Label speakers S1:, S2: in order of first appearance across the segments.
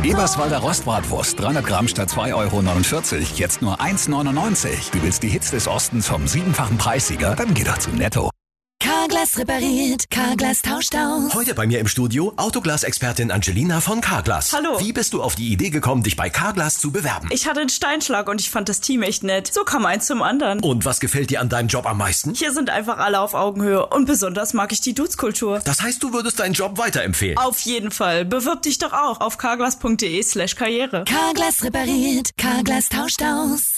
S1: Eberswalder Rostbratwurst, 300 Gramm statt 2,49 €, jetzt nur 1,99 €. Du willst die Hits des Ostens vom 7-fachen Preissieger? Dann geh doch zu Netto.
S2: Carglass repariert, Carglass tauscht aus.
S3: Heute bei mir im Studio Autoglas-Expertin Angelina von Carglass.
S4: Hallo.
S3: Wie bist du auf die Idee gekommen, dich bei Carglass zu bewerben?
S4: Ich hatte einen Steinschlag und ich fand das Team echt nett. So kam eins zum anderen.
S3: Und was gefällt dir an deinem Job am meisten?
S4: Hier sind einfach alle auf Augenhöhe und besonders mag ich die Dudes-Kultur.
S3: Das heißt, du würdest deinen Job weiterempfehlen?
S4: Auf jeden Fall. Bewirb dich doch auch auf carglass.de/karriere.
S2: Carglass repariert, Carglass tauscht aus.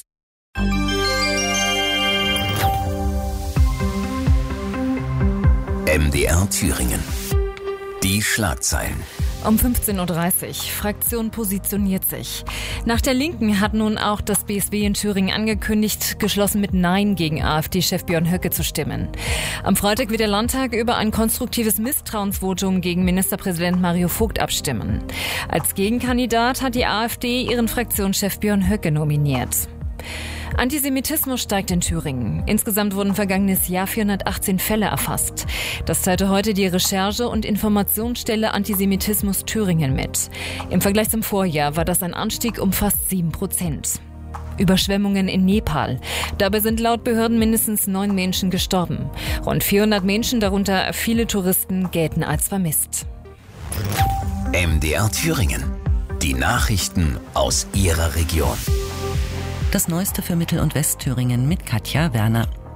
S1: MDR Thüringen. Die Schlagzeilen.
S5: Um 15.30 Uhr. Fraktion positioniert sich. Nach der Linken hat nun auch das BSW in Thüringen angekündigt, geschlossen mit Nein gegen AfD-Chef Björn Höcke zu stimmen. Am Freitag wird der Landtag über ein konstruktives Misstrauensvotum gegen Ministerpräsident Mario Vogt abstimmen. Als Gegenkandidat hat die AfD ihren Fraktionschef Björn Höcke nominiert. Antisemitismus steigt in Thüringen. Insgesamt wurden vergangenes Jahr 418 Fälle erfasst. Das teilte heute die Recherche- und Informationsstelle Antisemitismus Thüringen mit. Im Vergleich zum Vorjahr war das ein Anstieg um fast 7%. Überschwemmungen in Nepal. Dabei sind laut Behörden mindestens 9 Menschen gestorben. Rund 400 Menschen, darunter viele Touristen, gelten als vermisst.
S1: MDR Thüringen. Die Nachrichten aus Ihrer Region.
S6: Das Neueste für Mittel- und Westthüringen mit Katja Werner.